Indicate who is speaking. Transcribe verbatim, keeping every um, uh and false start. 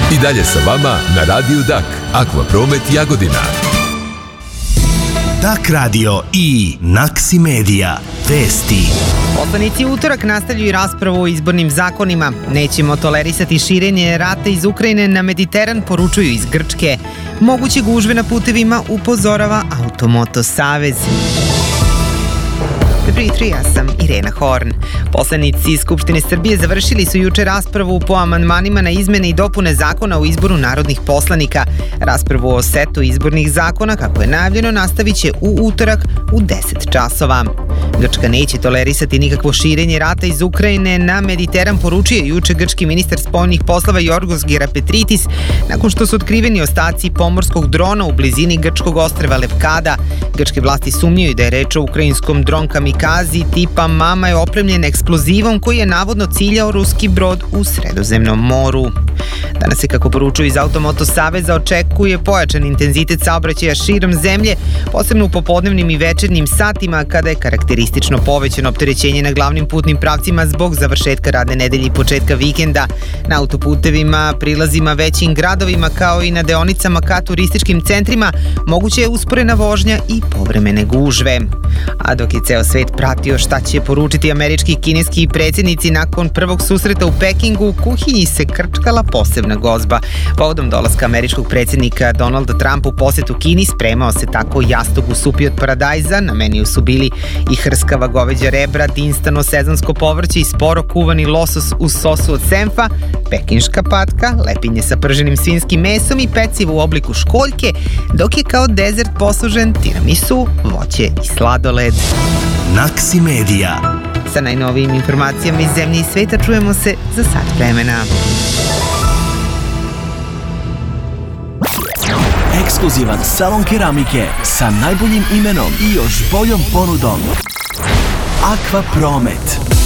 Speaker 1: I dalje sa vama na Radiju Dak, Akvapromet Jagodina.
Speaker 2: Dak radio i Naksi Medija. Vesti.
Speaker 3: Poslanici u utorak nastavljaju raspravu o izbornim zakonima. Nećemo tolerisati širenje rata iz Ukrajine na Mediteran, poručuju iz Grčke. Moguće gužve na putevima upozorava Automoto Savez. Dobro jutro, ja sam Irena Horn. Poslanici Skupštine Srbije završili su juče raspravu po amandmanima na izmene i dopune zakona o izboru narodnih poslanika. Raspravu o setu izbornih zakona, kako je najavljeno, nastavit će u utorak u deset časova. Grčka neće tolerisati nikakvo širenje rata iz Ukrajine na Mediteran, poručio juče grčki ministar spoljnih poslova Yorgos Gerapetritis nakon što su otkriveni ostaci pomorskog drona u blizini grčkog ostrva Levkada. Grčke vlasti sumnjaju da je reč o ukrajinskom dron kamikazi tipa Mama je opremljen eksplozivom koji je navodno ciljao ruski brod u Sredozemnom moru. Danas se, kako poručuju iz Automoto Saveza, očekuje pojačan intenzitet saobraćaja širom zemlje, posebno u popodnevnim i večernjim satima kada je karakteristično povećano opterećenje na glavnim putnim pravcima zbog završetka radne nedelje i početka vikenda. Na autoputevima, prilazima većim gradovima kao i na deonicama ka turističkim centrima moguće je usporena vožnja i povremene gužve. A dok je ceo svet pratio šta će poručiti američki i kineski predsjednici nakon prvog susreta u Pekingu, u kuhinji se krčkala posebna gozba. Povodom dolaska američkog predsjednika Donalda Trumpa u posetu Kini spremao se tako jastuk u supi od paradajza, na meniju su bili i hrskava goveđa rebra, dinstano sezonsko povrće i sporo kuvani losos uz sosu od senfa, pekinška patka, lepinje sa prženim svinjskim mesom i pecivo u obliku školjke, dok je kao dezert poslužen tiramisu, voće i sladoled.
Speaker 2: Naksi Medija.
Speaker 3: Sa najnovijim informacijama iz zemlje i sveta čujemo se za sat vremena.
Speaker 2: Ekskluzivan salon keramike sa najboljim imenom i još boljom ponudom. Akvapromet.